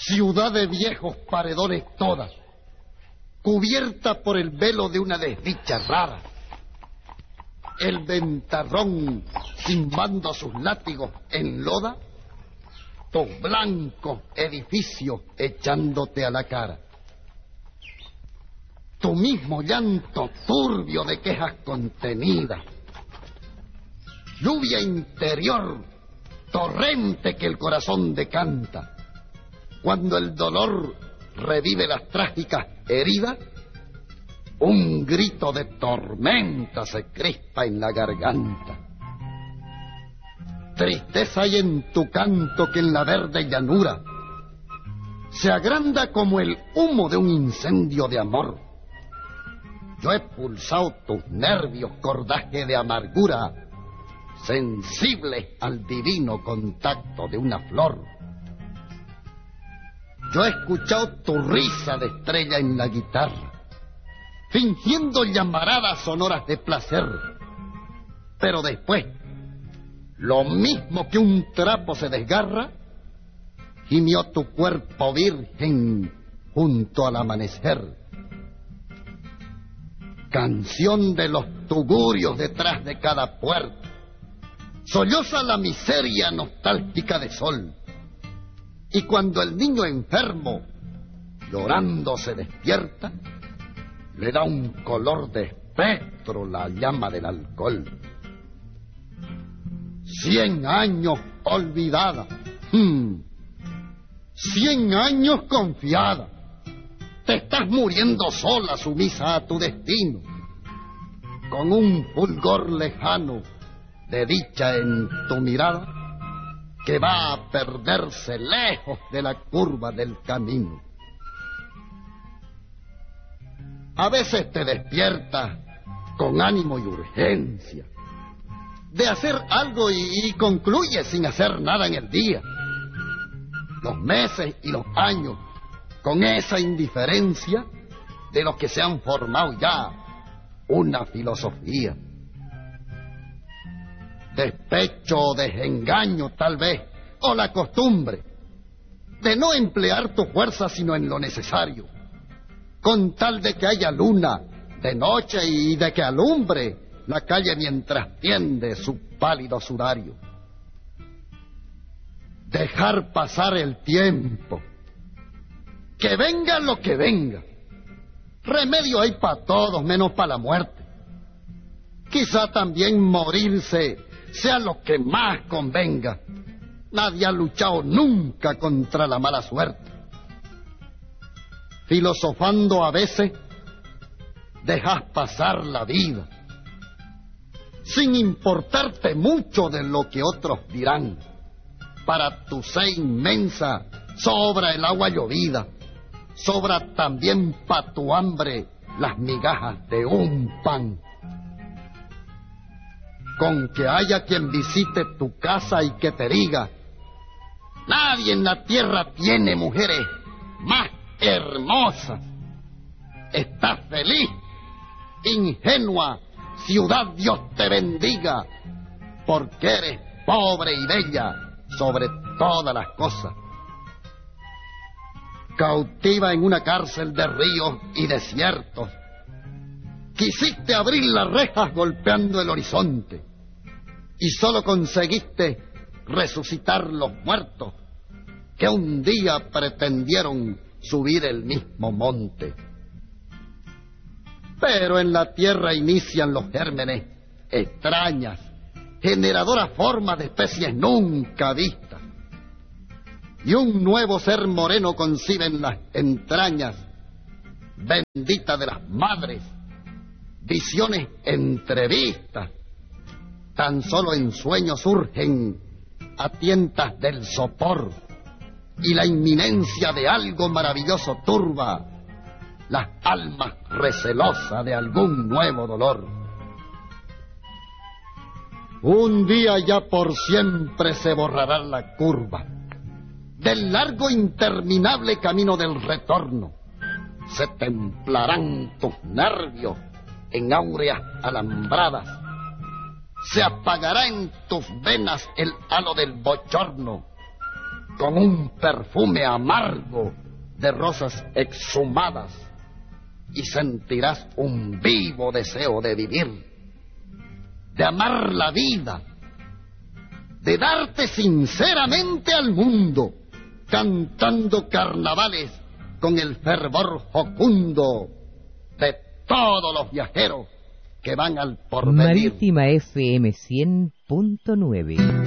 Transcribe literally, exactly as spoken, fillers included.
Ciudad de viejos paredones toda, cubierta por el velo de una desdicha rara. El ventarrón cimbando sus látigos en loda, tus blancos edificios echándote a la cara. Tu mismo llanto turbio de quejas contenidas. Lluvia interior, torrente que el corazón decanta. Cuando el dolor revive las trágicas heridas, un grito de tormenta se crispa en la garganta. Tristeza hay en tu canto que en la verde llanura se agranda como el humo de un incendio de amor. Yo he pulsado tus nervios, cordaje de amargura, sensibles al divino contacto de una flor. Yo he escuchado tu risa de estrella en la guitarra, fingiendo llamaradas sonoras de placer. Pero después, lo mismo que un trapo se desgarra, gimió tu cuerpo virgen junto al amanecer. Canción de los tugurios detrás de cada puerta, solloza la miseria nostálgica de sol. Y cuando el niño enfermo, llorando, se despierta, le da un color de espectro la llama del alcohol. Cien años olvidada, hmm. cien años confiada. Te estás muriendo sola, sumisa a tu destino, con un fulgor lejano de dicha en tu mirada que va a perderse lejos de la curva del camino. A veces te despiertas con ánimo y urgencia de hacer algo y, y concluyes sin hacer nada en el día. Los meses y los años con esa indiferencia de los que se han formado ya una filosofía. Despecho o desengaño tal vez, o la costumbre de no emplear tu fuerza sino en lo necesario, con tal de que haya luna de noche y de que alumbre la calle mientras tiende su pálido sudario. Dejar pasar el tiempo, que venga lo que venga. Remedio hay para todos menos para la muerte. Quizá también morirse sea lo que más convenga. Nadie ha luchado nunca contra la mala suerte. Filosofando a veces, dejas pasar la vida, sin importarte mucho de lo que otros dirán. Para tu sed inmensa sobra el agua llovida, sobra también pa' tu hambre las migajas de un pan. Con que haya quien visite tu casa y que te diga: nadie en la tierra tiene mujeres más hermosas. Estás feliz, ingenua ciudad, Dios te bendiga, porque eres pobre y bella sobre todas las cosas. Cautiva en una cárcel de ríos y desiertos, quisiste abrir las rejas golpeando el horizonte, y solo conseguiste resucitar los muertos que un día pretendieron subir el mismo monte. Pero en la tierra inician los gérmenes extrañas, generadoras formas de especies nunca vistas, y un nuevo ser moreno concibe en las entrañas bendita de las madres visiones entrevistas. Tan solo en sueños surgen a tientas del sopor, y la inminencia de algo maravilloso turba las almas recelosas de algún nuevo dolor. Un día ya por siempre se borrará la curva del largo interminable camino del retorno. Se templarán tus nervios en áureas alambradas, se apagará en tus venas el halo del bochorno, con un perfume amargo de rosas exhumadas, y sentirás un vivo deseo de vivir, de amar la vida, de darte sinceramente al mundo, cantando carnavales con el fervor jocundo de todos los viajeros que van al porvenir. Marítima F M cien punto nueve.